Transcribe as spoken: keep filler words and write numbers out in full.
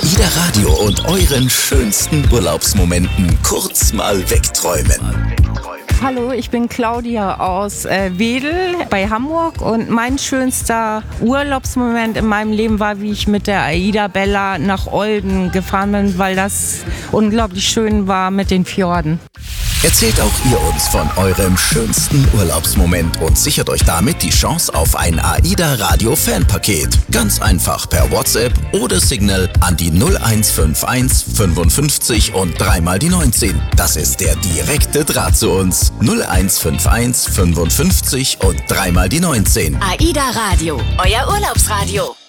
AIDA Radio und euren schönsten Urlaubsmomenten kurz mal wegträumen. Hallo, ich bin Claudia aus äh, Wedel bei Hamburg und mein schönster Urlaubsmoment in meinem Leben war, wie ich mit der AIDA Bella nach Olden gefahren bin, weil das unglaublich schön war mit den Fjorden. Erzählt auch ihr uns von eurem schönsten Urlaubsmoment und sichert euch damit die Chance auf ein AIDA Radio Fanpaket. Ganz einfach per WhatsApp oder Signal an die null eins fünf eins fünfundfünfzig und dreimal die neunzehn. Das ist der direkte Draht zu uns. null eins fünf eins fünfundfünfzig und dreimal die neunzehn. AIDA Radio, euer Urlaubsradio.